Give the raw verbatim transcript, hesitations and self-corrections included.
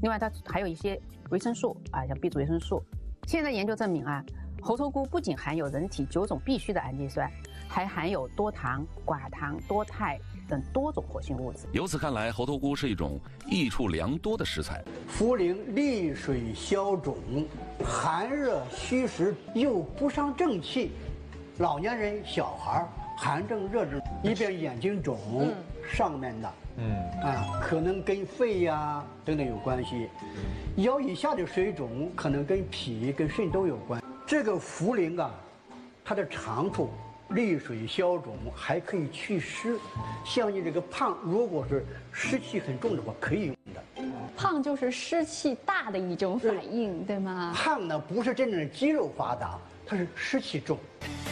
另外它还有一些维生素啊，像 B 族维生素。现在研究证明啊，猴头菇不仅含有人体九种必需的氨基酸，还含有多糖、寡糖、多肽等多种活性物质。 由此看来，猴头菇是一种益处良多的食材。 茯苓利水消肿，寒热虚实，又不伤正气。老年人、小孩寒症、热症，一边眼睛肿，嗯、上面的，嗯啊，可能跟肺呀、啊、等等有关系；腰以下的水肿可能跟脾、跟肾都有关。这个茯苓啊，它的长处利水消肿，还可以祛湿。像你这个胖，如果是湿气很重的话，可以用的。 胖就是湿气大的一种反应，对吗？ 胖呢不是真正的肌肉发达，它是湿气重。